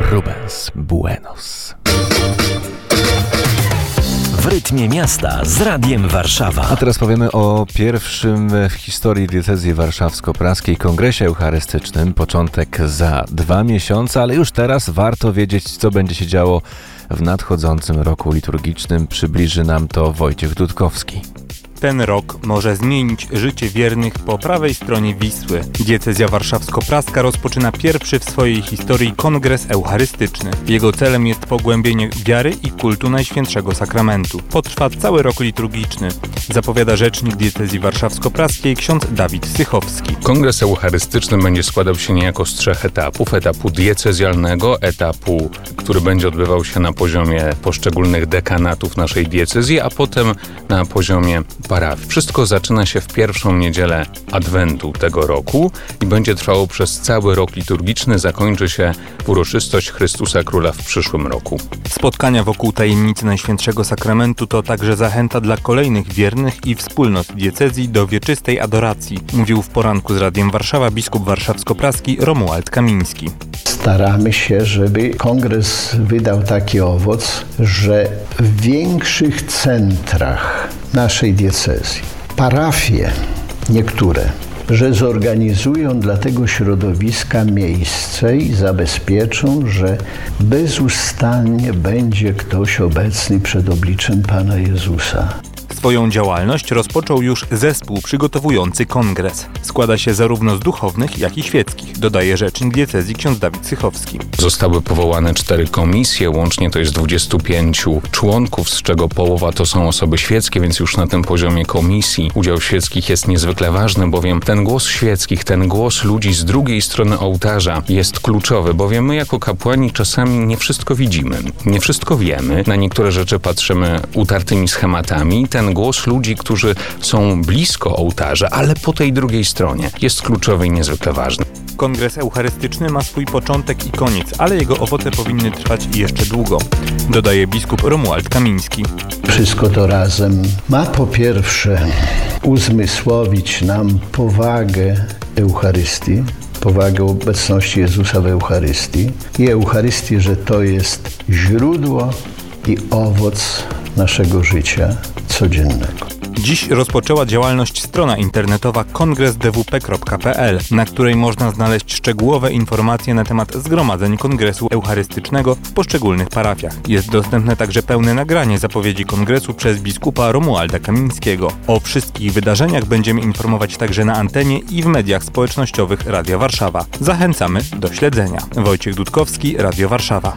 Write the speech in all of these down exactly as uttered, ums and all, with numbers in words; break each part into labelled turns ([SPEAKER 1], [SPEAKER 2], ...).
[SPEAKER 1] Rubens Buenos.
[SPEAKER 2] W rytmie miasta z Radiem Warszawa.
[SPEAKER 1] A teraz powiemy o pierwszym w historii diecezji warszawsko-praskiej kongresie eucharystycznym. Początek za dwa miesiące, ale już teraz warto wiedzieć, co będzie się działo w nadchodzącym roku liturgicznym. Przybliży nam to Wojciech Dudkowski.
[SPEAKER 3] Ten rok może zmienić życie wiernych po prawej stronie Wisły. Diecezja warszawsko-praska rozpoczyna pierwszy w swojej historii kongres eucharystyczny. Jego celem jest pogłębienie wiary i kultu Najświętszego Sakramentu. Potrwa cały rok liturgiczny, zapowiada rzecznik diecezji warszawsko-praskiej ksiądz Dawid Sychowski.
[SPEAKER 4] Kongres eucharystyczny będzie składał się niejako z trzech etapów. Etapu diecezjalnego, etapu, który będzie odbywał się na poziomie poszczególnych dekanatów naszej diecezji, a potem na poziomie parafii. Wszystko zaczyna się w pierwszą niedzielę Adwentu tego roku i będzie trwało przez cały rok liturgiczny. Zakończy się uroczystość Chrystusa Króla w przyszłym roku.
[SPEAKER 3] Spotkania wokół tajemnicy Najświętszego Sakramentu to także zachęta dla kolejnych wiernych i wspólnot diecezji do wieczystej adoracji, mówił w poranku z Radiem Warszawa biskup warszawsko-praski Romuald Kamiński.
[SPEAKER 5] Staramy się, żeby kongres wydał taki owoc, że w większych centrach naszej diecezji, parafie niektóre, że zorganizują dla tego środowiska miejsce i zabezpieczą, że bezustannie będzie ktoś obecny przed obliczem Pana Jezusa.
[SPEAKER 3] Swoją działalność rozpoczął już zespół przygotowujący kongres. Składa się zarówno z duchownych, jak i świeckich, dodaje rzecznik diecezji ksiądz Dawid Sychowski.
[SPEAKER 4] Zostały powołane cztery komisje, łącznie to jest dwudziestu pięciu członków, z czego połowa to są osoby świeckie, więc już na tym poziomie komisji udział świeckich jest niezwykle ważny, bowiem ten głos świeckich, ten głos ludzi z drugiej strony ołtarza jest kluczowy, bowiem my jako kapłani czasami nie wszystko widzimy, nie wszystko wiemy, na niektóre rzeczy patrzymy utartymi schematami. Ten głos ludzi, którzy są blisko ołtarza, ale po tej drugiej stronie, jest kluczowy i niezwykle ważny.
[SPEAKER 3] Kongres eucharystyczny ma swój początek i koniec, ale jego owoce powinny trwać jeszcze długo, dodaje biskup Romuald Kamiński.
[SPEAKER 5] Wszystko to razem ma po pierwsze uzmysłowić nam powagę Eucharystii, powagę obecności Jezusa w Eucharystii i Eucharystii, że to jest źródło i owoc naszego życia codziennego.
[SPEAKER 3] Dziś rozpoczęła działalność strona internetowa kongres d w p kropka p l, na której można znaleźć szczegółowe informacje na temat zgromadzeń Kongresu Eucharystycznego w poszczególnych parafiach. Jest dostępne także pełne nagranie zapowiedzi kongresu przez biskupa Romualda Kamińskiego. O wszystkich wydarzeniach będziemy informować także na antenie i w mediach społecznościowych Radia Warszawa. Zachęcamy do śledzenia. Wojciech Dudkowski, Radio Warszawa.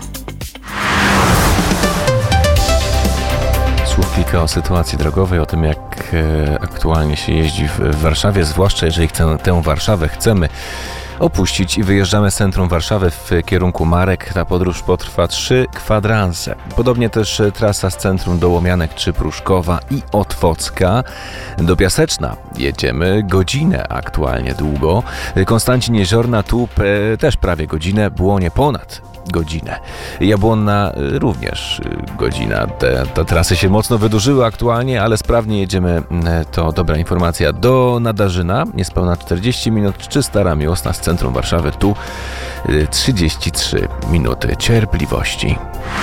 [SPEAKER 1] Słów kilka o sytuacji drogowej, o tym jak e, aktualnie się jeździ w, w Warszawie, zwłaszcza jeżeli chcę, tę Warszawę chcemy opuścić i wyjeżdżamy z centrum Warszawy w kierunku Marek. Ta podróż potrwa trzy kwadranse. Podobnie też trasa z centrum do Łomianek czy Pruszkowa i Otwocka. Do Piaseczna jedziemy godzinę aktualnie długo. Konstancin Jeziorna tu p- też prawie godzinę, Błonie ponad godzinę. Jabłonna również godzina. Te, te trasy się mocno wydłużyły aktualnie, ale sprawnie jedziemy. To dobra informacja. Do Nadarzyna niespełna czterdzieści minut, czy Stara Miłosna z centrum Warszawy tu trzydzieści trzy minuty cierpliwości.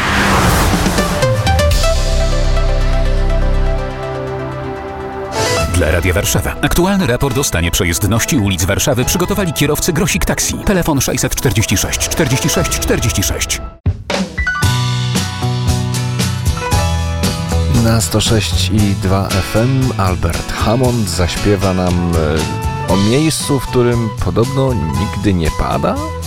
[SPEAKER 2] Dla Radia Warszawa. Aktualny raport o stanie przejezdności ulic Warszawy przygotowali kierowcy Grosik Taxi. Telefon sześćset czterdzieści sześć czterdzieści sześć czterdzieści sześć.
[SPEAKER 1] Na sto sześć i dwa F M Albert Hammond zaśpiewa nam o miejscu, w którym podobno nigdy nie pada.